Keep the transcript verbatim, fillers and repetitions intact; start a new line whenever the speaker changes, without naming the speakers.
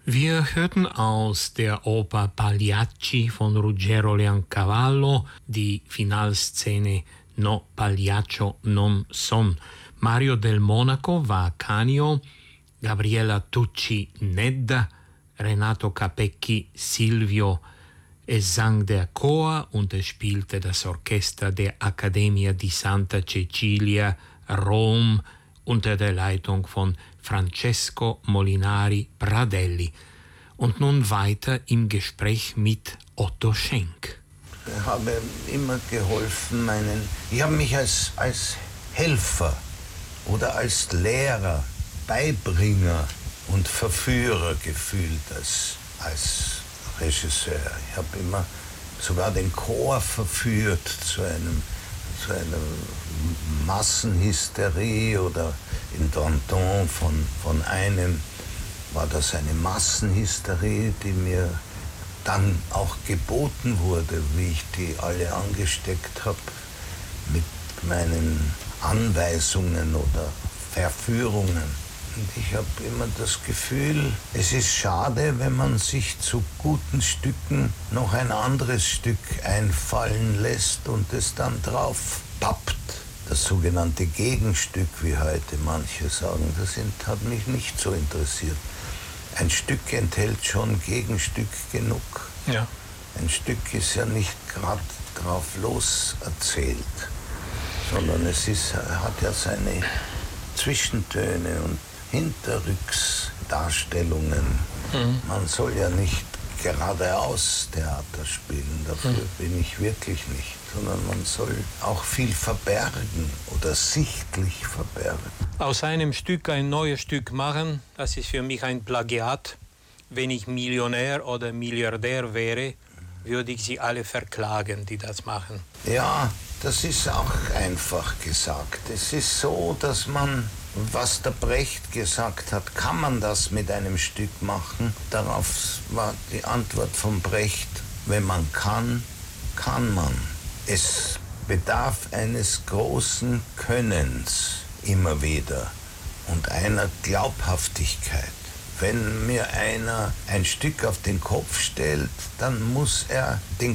Wir hörten aus der Oper Pagliacci von Ruggero Leoncavallo die Finalszene No Pagliaccio non son. Mario del Monaco war Canio, Gabriella Tucci Nedda, Renato Capecchi Silvio. Es sang der Chor und es spielte das Orchester der Accademia di Santa Cecilia Rom unter der Leitung von Francesco Molinari Pradelli. Und nun weiter im Gespräch mit Otto Schenk.
Ich habe immer geholfen, meinen, ich habe mich als, als Helfer oder als Lehrer, Beibringer und Verführer gefühlt als, als Regisseur. Ich habe immer sogar den Chor verführt zu einem zu einer Massenhysterie, oder in Danton von, von einem war das eine Massenhysterie, die mir dann auch geboten wurde, wie ich die alle angesteckt habe mit meinen Anweisungen oder Verführungen. Und ich habe immer das Gefühl, es ist schade, wenn man sich zu guten Stücken noch ein anderes Stück einfallen lässt und es dann drauf pappt. Das sogenannte Gegenstück, wie heute manche sagen, das hat mich nicht so interessiert. Ein Stück enthält schon Gegenstück genug.
Ja.
Ein Stück ist ja nicht gerade drauf los erzählt, sondern es ist, hat ja seine Zwischentöne und Hinterrücksdarstellungen. Mhm. Man soll ja nicht geradeaus Theater spielen, dafür mhm. bin ich wirklich nicht, sondern man soll auch viel verbergen oder sichtlich verbergen.
Aus einem Stück ein neues Stück machen, das ist für mich ein Plagiat. Wenn ich Millionär oder Milliardär wäre, würde ich sie alle verklagen, die das machen.
Ja, das ist auch einfach gesagt. Es ist so, dass man, was der Brecht gesagt hat, kann man das mit einem Stück machen? Darauf war die Antwort von Brecht, wenn man kann, kann man. Es bedarf eines großen Könnens immer wieder und einer Glaubhaftigkeit. Wenn mir einer ein Stück auf den Kopf stellt, dann muss er den